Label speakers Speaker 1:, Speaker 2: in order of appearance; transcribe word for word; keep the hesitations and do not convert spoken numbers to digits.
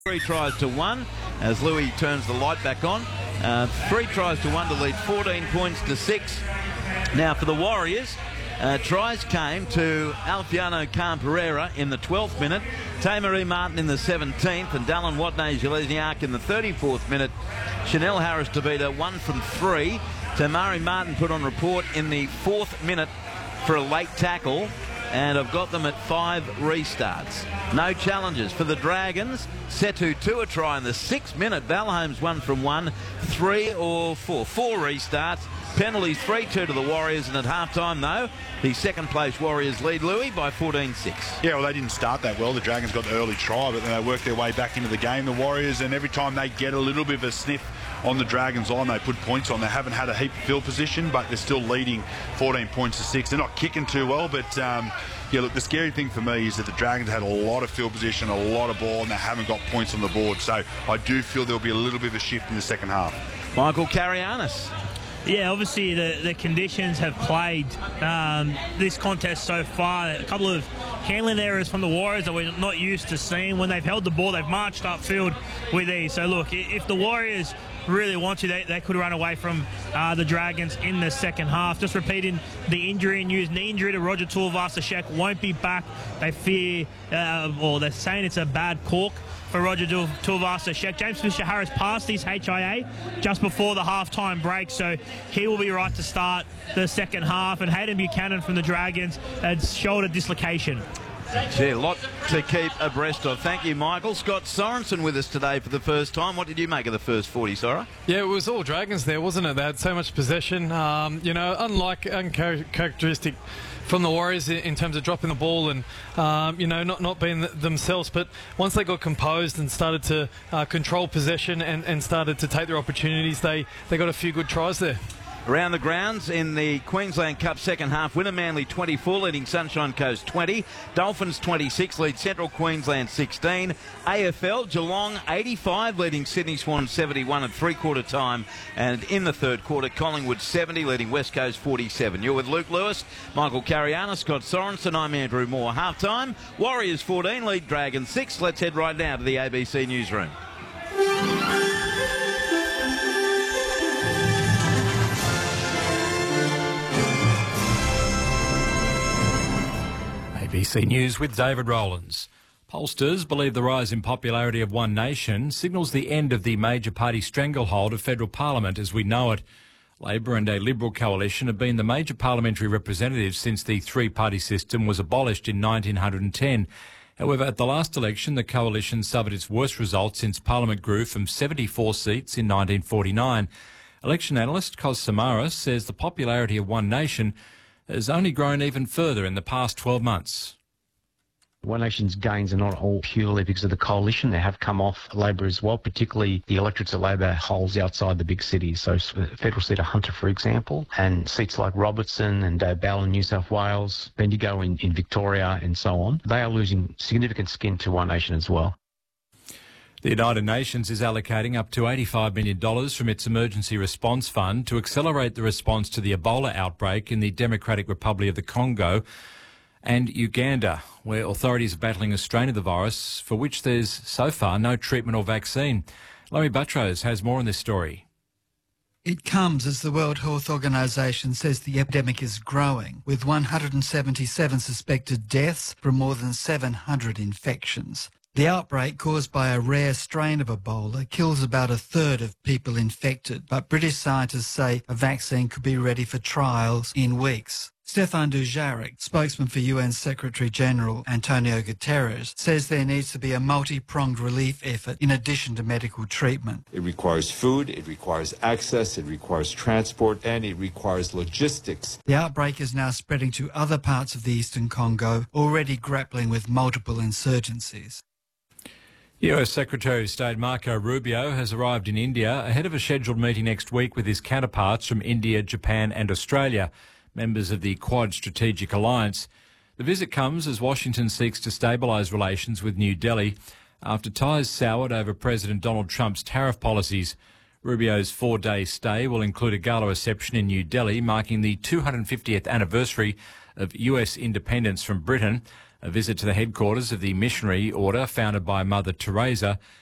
Speaker 1: Three tries to one as Louis turns the light back on. Uh, three tries to one to lead fourteen points to six. Now for the Warriors, uh, tries came to Alfiano Khan-Pereira in the twelfth minute, Tamarie Martin in the seventeenth, and Dallin Watney-Jelezniak in the thirty-fourth minute. Chanel Harris-Tavita one from three. Tamarie Martin put on report in the fourth minute for a late tackle. And I've got them at five restarts. No challenges for the Dragons. Setu Tua try in the sixth minute. Valholmes one from one. Three or four. Four restarts. Penalties three two to the Warriors. And at halftime, though, the second-place Warriors lead, Louis, by fourteen six.
Speaker 2: Yeah, well, they didn't start that well. The Dragons got the early try, but then they worked their way back into the game. The Warriors, and every time they get a little bit of a sniff on the Dragons line, they put points on. They haven't had a heap of field position, but they're still leading fourteen points to six. They're not kicking too well, but um, yeah, look, the scary thing for me is that the Dragons had a lot of field position, a lot of ball, and they haven't got points on the board. So I do feel there'll be a little bit of a shift in the second half.
Speaker 1: Michael Carianis.
Speaker 3: Yeah, obviously the, the conditions have played um, this contest so far. A couple of handling errors from the Warriors that we're not used to seeing. When they've held the ball, they've marched upfield with ease. So look, if the Warriors really want to, they, they could run away from uh, the Dragons in the second half. Just repeating the injury news, knee injury to Roger Tuivasa-Sheck, won't be back. They fear, uh, or they're saying it's a bad cork for Roger Tuivasa-Sheck. James Fisher-Harris passed his H I A just before the halftime break, so he will be right to start the second half. And Hayden Buchanan from the Dragons had shoulder dislocation.
Speaker 1: Gee, a lot to keep abreast of. Thank you, Michael. Scott Sorensen with us today for the first time. What did you make of the first forty, Sora?
Speaker 4: Yeah, it was all Dragons there, wasn't it? They had so much possession. Um, you know, unlike uncharacteristic from the Warriors in terms of dropping the ball and, um, you know, not, not being themselves. But once they got composed and started to uh, control possession and, and started to take their opportunities, they, they got a few good tries there.
Speaker 1: Around the grounds in the Queensland Cup second half, winner Manly twenty-four, leading Sunshine Coast twenty. Dolphins twenty-six, lead Central Queensland sixteen. A F L, Geelong eighty-five, leading Sydney Swans seventy-one at three-quarter time. And in the third quarter, Collingwood seventy, leading West Coast forty-seven. You're with Luke Lewis, Michael Carianis, Scott Sorensen. I'm Andrew Moore. Half-time, Warriors fourteen, lead Dragons six. Let's head right now to the A B C newsroom.
Speaker 5: A B C News with David Rowlands. Pollsters believe the rise in popularity of One Nation signals the end of the major party stranglehold of federal parliament as we know it. Labor and a Liberal coalition have been the major parliamentary representatives since the three-party system was abolished in nineteen ten. However, at the last election, the coalition suffered its worst result since Parliament grew from seventy-four seats in nineteen forty-nine. Election analyst Kos Samaras says the popularity of One Nation has only grown even further in the past twelve months.
Speaker 6: One Nation's gains are not all purely because of the coalition. They have come off Labor as well, particularly the electorates that Labor holds outside the big cities. So federal seat of Hunter, for example, and seats like Robertson and Bell in New South Wales, Bendigo in, in Victoria and so on. They are losing significant skin to One Nation as well.
Speaker 5: The United Nations is allocating up to eighty-five million dollars from its Emergency Response Fund to accelerate the response to the Ebola outbreak in the Democratic Republic of the Congo and Uganda, where authorities are battling a strain of the virus for which there's so far no treatment or vaccine. Larry Buttrose has more on this story.
Speaker 7: It comes as the World Health Organization says the epidemic is growing, with one hundred seventy-seven suspected deaths from more than seven hundred infections. The outbreak, caused by a rare strain of Ebola, kills about a third of people infected, but British scientists say a vaccine could be ready for trials in weeks. Stefan Dujarric, spokesman for U N Secretary-General Antonio Guterres, says there needs to be a multi-pronged relief effort in addition to medical treatment.
Speaker 8: It requires food, it requires access, it requires transport, and it requires logistics.
Speaker 7: The outbreak is now spreading to other parts of the eastern Congo, already grappling with multiple insurgencies.
Speaker 5: U S Secretary of State Marco Rubio has arrived in India ahead of a scheduled meeting next week with his counterparts from India, Japan and Australia, members of the Quad Strategic Alliance. The visit comes as Washington seeks to stabilise relations with New Delhi after ties soured over President Donald Trump's tariff policies. Rubio's four-day stay will include a gala reception in New Delhi marking the two hundred fiftieth anniversary of U S independence from Britain, a visit to the headquarters of the missionary order founded by Mother Teresa,